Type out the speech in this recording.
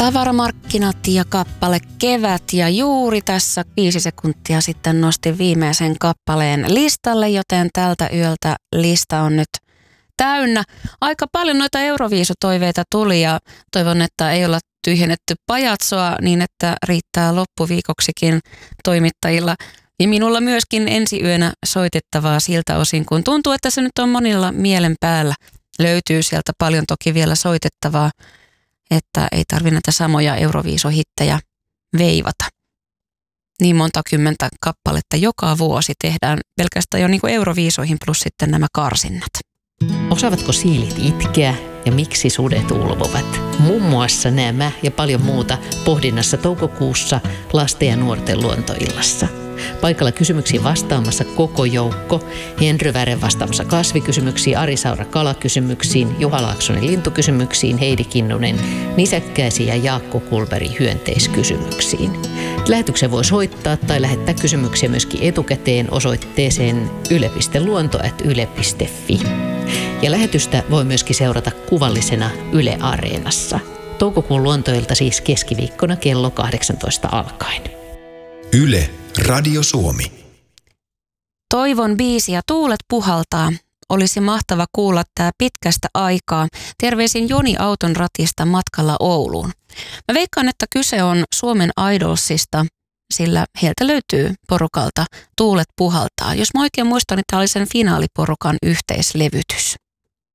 Tavaramarkkinat ja kappale Kevät, ja juuri tässä 5 sekuntia sitten nostin viimeisen kappaleen listalle, joten tältä yöltä lista on nyt täynnä. Aika paljon noita Euroviisutoiveita tuli ja toivon, että ei olla tyhjennetty pajatsoa niin, että riittää loppuviikoksikin toimittajilla. Ja minulla myöskin ensi yönä soitettavaa siltä osin, kun tuntuu, että se nyt on monilla mielen päällä. Löytyy sieltä paljon toki vielä soitettavaa, että ei tarvitse näitä samoja Euroviisuhittejä veivata. Niin monta kymmentä kappaletta joka vuosi tehdään pelkästään jo niin kuin Euroviisoihin plus sitten nämä karsinnat. Osaavatko siilit itkeä ja miksi sudet ulvovat? Muun muassa nämä ja paljon muuta pohdinnassa toukokuussa lasten ja nuorten luontoillassa. Paikalla kysymyksiin vastaamassa koko joukko. Henry Väre vastaamassa kasvikysymyksiin, Ari Saura kalakysymyksiin, Juha Laaksonen lintukysymyksiin, Heidi Kinnunen nisäkkäisiin ja Jaakko Kulberi hyönteiskysymyksiin. Lähetyksen voi soittaa tai lähettää kysymyksiä myöskin etukäteen osoitteeseen yle.luonto@yle.fi. Ja lähetystä voi myöskin seurata kuvallisena Yle Areenassa. Toukokuun luontoilta siis keskiviikkona kello 18 alkaen. Yle Radio Suomi. Toivon biisi ja Tuulet puhaltaa. Olisi mahtava kuulla tää pitkästä aikaa. Terveisin Joni auton ratista matkalla Ouluun. Mä veikkaan, että kyse on Suomen Idolsista, sillä heiltä löytyy porukalta Tuulet puhaltaa. Jos mä oikein muistan, niin tää oli sen finaaliporukan yhteislevytys.